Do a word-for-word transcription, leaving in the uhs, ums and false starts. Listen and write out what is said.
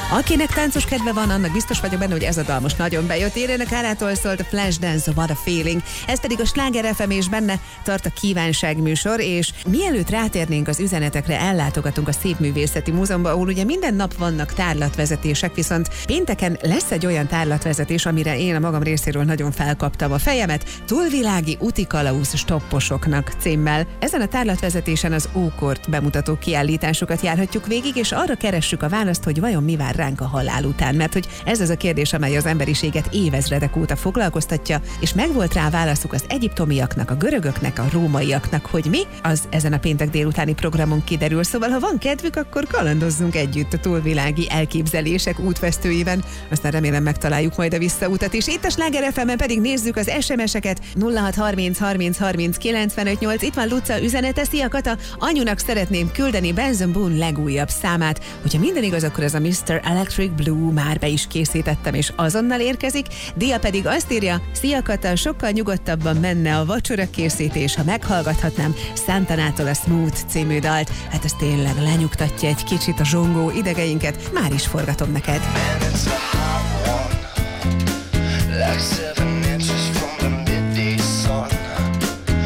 Akinek táncos kedve van, annak biztos vagyok benne, hogy ez a dal most nagyon bejött. Irene Carától szólt a Flashdance, What a Feeling. Ez pedig a Sláger ef em, és benne tart a kívánságműsor, és mielőtt rátérnénk az üzenetekre, ellátogatunk a Szépművészeti Múzeumban, ahol ugye minden nap vannak tárlatvezetések, viszont pénteken lesz egy olyan tárlatvezetés, amire én a magam részéről nagyon felkaptam a fejemet, Túlvilági útikalauz stopposoknak címmel. Ezen a tárlatvezetésen az ókort bemutató kiállításokat járhatjuk végig, és arra keressük a választ, hogy vajon mi vár ránk a halál után, mert hogy ez az a kérdés, amely az emberiséget évezredek óta foglalkoztatja, és megvolt rá válaszuk az egyiptomiaknak, a görögöknek, a rómaiaknak, hogy mi, az ezen a péntek délutáni programon kiderül. Szóval, ha van kedvük, akkor kalandozzunk együtt a túlvilági elképzelések útvesztőiben. Aztán remélem megtaláljuk majd a visszautat is. Itt a Sláger ef em-en pedig nézzük az es em es-eket. nulla hat harminc harminc harminc kilencvenöt nyolc. Itt van Luca üzenete. Szia Kata, anyunak szeretném küldeni Benson Boone legújabb számát. Hogyha minden igaz, akkor ez a miszter Electric Blue, már be is készítettem, és azonnal érkezik. Dia pedig azt írja: Szia Kata, sokkal nyugodtabban menne a vacsora készítés, ha meghallgathatnám Santanától a Smooth című dalt. Hát ez tényleg lenyugtatja egy kicsit a zsongó idegeinket. Már is forgatom neked.